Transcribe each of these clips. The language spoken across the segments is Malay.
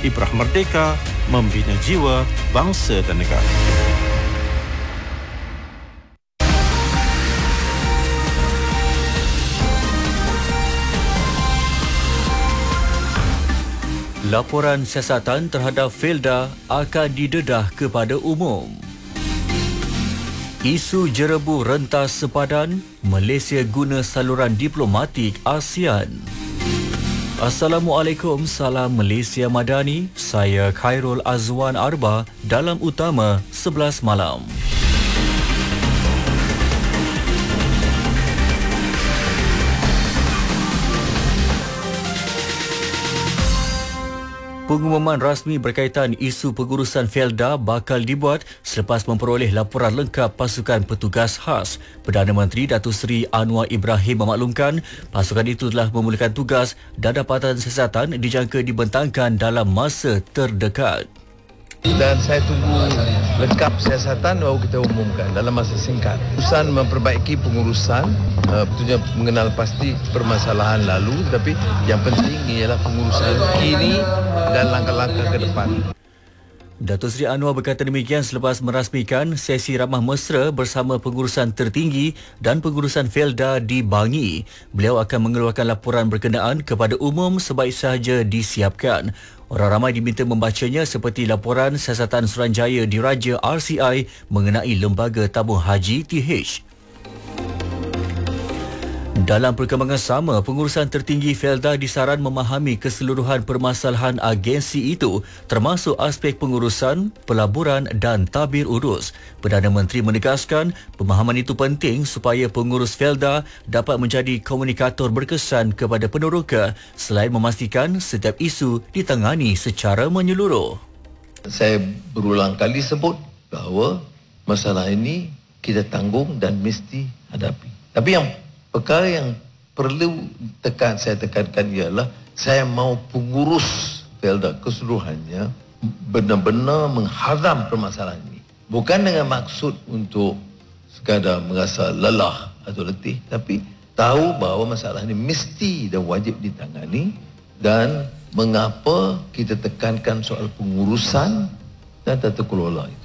Ibrah merdeka, membina jiwa bangsa dan negara. Laporan siasatan terhadap Felda akan didedah kepada umum. Isu jerebu rentas sepadan, Malaysia guna saluran diplomatik ASEAN. Assalamualaikum, salam Malaysia Madani. Saya Khairul Azwan Arba dalam Utama 11 malam. Pengumuman rasmi berkaitan isu pengurusan Felda bakal dibuat selepas memperoleh laporan lengkap pasukan petugas khas. Perdana Menteri Datuk Seri Anwar Ibrahim memaklumkan pasukan itu telah memulakan tugas dan dapatan siasatan dijangka dibentangkan dalam masa terdekat. Dan saya tunggu lengkap siasatan baru kita umumkan dalam masa singkat. Urusan memperbaiki pengurusan, tentunya mengenal pasti permasalahan lalu, tapi yang penting ialah pengurusan kini dan langkah-langkah ke depan. Datuk Seri Anwar berkata demikian selepas merasmikan sesi ramah mesra bersama pengurusan tertinggi dan pengurusan Felda di Bangi. Beliau akan mengeluarkan laporan berkenaan kepada umum sebaik sahaja disiapkan. Orang ramai diminta membacanya seperti laporan siasatan Suruhanjaya Diraja RCI mengenai Lembaga Tabung Haji TH. Dalam perkembangan sama, pengurusan tertinggi Felda disaran memahami keseluruhan permasalahan agensi itu termasuk aspek pengurusan, pelaburan dan tabir urus. Perdana Menteri menegaskan pemahaman itu penting supaya pengurus Felda dapat menjadi komunikator berkesan kepada peneroka selain memastikan setiap isu ditangani secara menyeluruh. Saya berulang kali sebut bahawa masalah ini kita tanggung dan mesti hadapi. Tapi yang perkara yang perlu saya tekankan ialah saya mau pengurus Felda keseluruhannya benar-benar menghadam permasalahan ini. Bukan dengan maksud untuk sekadar merasa lelah atau letih, tapi tahu bahawa masalah ini mesti dan wajib ditangani dan mengapa kita tekankan soal pengurusan dan tata kelola itu.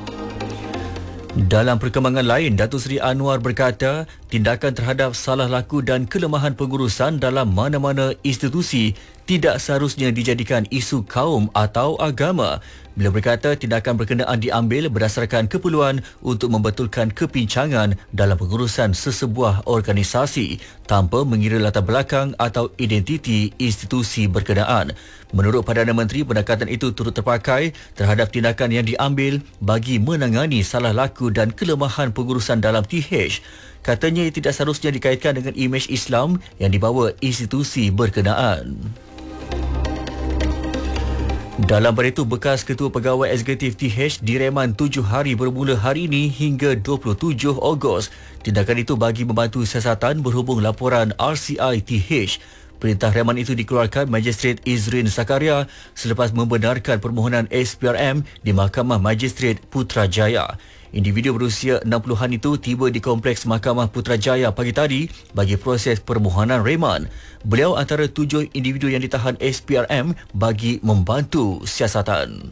Dalam perkembangan lain, Datuk Seri Anwar berkata tindakan terhadap salah laku dan kelemahan pengurusan dalam mana-mana institusi tidak seharusnya dijadikan isu kaum atau agama. Beliau berkata tindakan berkenaan diambil berdasarkan keperluan untuk membetulkan kepincangan dalam pengurusan sesebuah organisasi tanpa mengira latar belakang atau identiti institusi berkenaan. Menurut Perdana Menteri, pendekatan itu turut terpakai terhadap tindakan yang diambil bagi menangani salah laku dan kelemahan pengurusan dalam TH. Katanya ia tidak seharusnya dikaitkan dengan imej Islam yang dibawa institusi berkenaan. Dalam pada itu, bekas Ketua Pegawai Eksekutif TH direman 7 hari bermula hari ini hingga 27 Ogos. Tindakan itu bagi membantu siasatan berhubung laporan RCI TH. Perintah reman itu dikeluarkan Magistrate Izrin Zakaria selepas membenarkan permohonan SPRM di Mahkamah Magistrate Putrajaya. Individu berusia 60-an itu tiba di Kompleks Mahkamah Putrajaya pagi tadi bagi proses permohonan reman. Beliau antara 7 individu yang ditahan SPRM bagi membantu siasatan.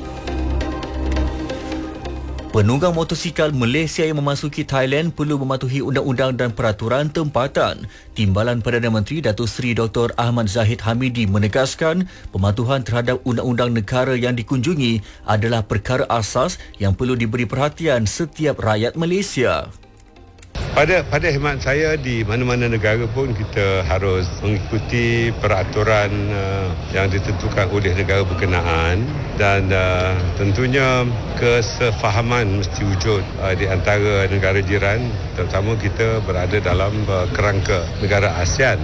Penunggang motosikal Malaysia yang memasuki Thailand perlu mematuhi undang-undang dan peraturan tempatan. Timbalan Perdana Menteri Datuk Seri Dr. Ahmad Zahid Hamidi menegaskan pematuhan terhadap undang-undang negara yang dikunjungi adalah perkara asas yang perlu diberi perhatian setiap rakyat Malaysia. Pada khidmat saya, di mana-mana negara pun kita harus mengikuti peraturan yang ditentukan oleh negara berkenaan dan tentunya kesefahaman mesti wujud di antara negara jiran, terutama kita berada dalam kerangka negara ASEAN.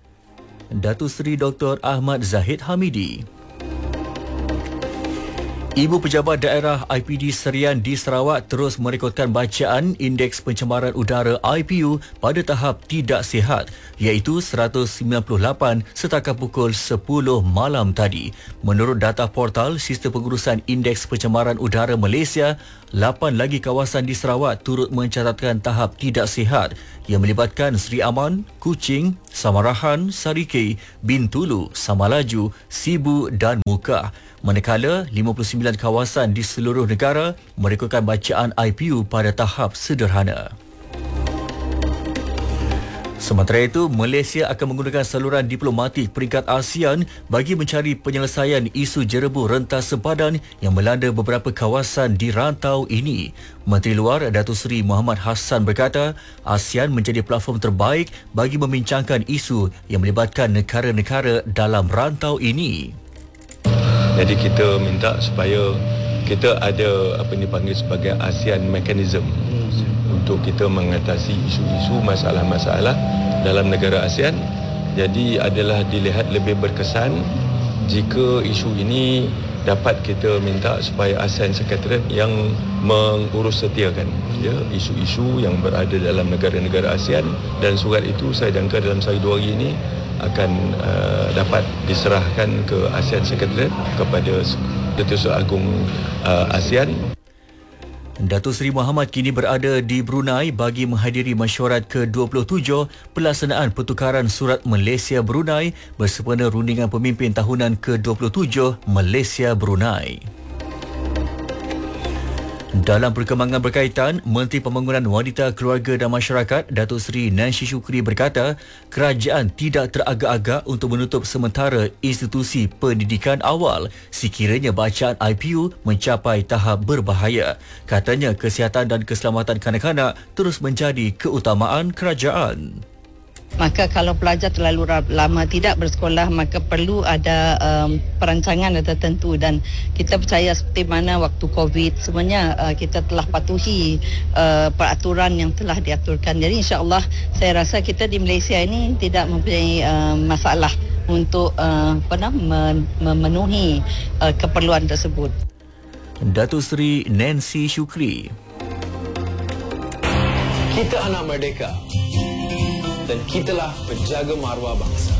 Datuk Seri Dr. Ahmad Zahid Hamidi. Ibu Pejabat Daerah IPD Serian di Sarawak terus merekodkan bacaan Indeks Pencemaran Udara IPU pada tahap tidak sihat iaitu 198 setakat pukul 10 malam tadi. Menurut data portal Sistem Pengurusan Indeks Pencemaran Udara Malaysia, 8 lagi kawasan di Sarawak turut mencatatkan tahap tidak sihat yang melibatkan Seri Aman, Kuching, Samarahan, Sarikei, Bintulu, Samalaju, Sibu dan Mukah. Manakala 59 kawasan di seluruh negara merekodkan bacaan IPU pada tahap sederhana. Sementara itu, Malaysia akan menggunakan saluran diplomatik peringkat ASEAN bagi mencari penyelesaian isu jerebu rentas sempadan yang melanda beberapa kawasan di rantau ini. Menteri Luar Datuk Seri Muhammad Hassan berkata, ASEAN menjadi platform terbaik bagi membincangkan isu yang melibatkan negara-negara dalam rantau ini. Jadi kita minta supaya kita ada apa yang dipanggil sebagai ASEAN Mechanism untuk kita mengatasi isu-isu masalah-masalah dalam negara ASEAN. Jadi adalah dilihat lebih berkesan jika isu ini dapat kita minta supaya ASEAN Secretariat yang mengurus setiakan isu-isu yang berada dalam negara-negara ASEAN, dan surat itu saya jangka dalam sehari 2 hari ini akan dapat diserahkan ke ASEAN Secretariat kepada Datuk Seri Agong ASEAN. Datuk Seri Muhammad kini berada di Brunei bagi menghadiri mesyuarat ke-27 pelaksanaan pertukaran surat Malaysia-Brunei bersempena rundingan pemimpin tahunan ke-27 Malaysia-Brunei. Dalam perkembangan berkaitan, Menteri Pembangunan Wanita, Keluarga dan Masyarakat Datuk Seri Nancy Shukri berkata, kerajaan tidak teragak-agak untuk menutup sementara institusi pendidikan awal sekiranya bacaan IPU mencapai tahap berbahaya. Katanya kesihatan dan keselamatan kanak-kanak terus menjadi keutamaan kerajaan. Maka kalau pelajar terlalu lama tidak bersekolah, maka perlu ada perancangan tertentu, dan kita percaya seperti mana waktu COVID semuanya kita telah patuhi peraturan yang telah diaturkan. Jadi insya-Allah saya rasa kita di Malaysia ini tidak mempunyai masalah untuk memenuhi keperluan tersebut. Datuk Seri Nancy Shukri. Kita anak merdeka dan kitalah penjaga maruah bangsa.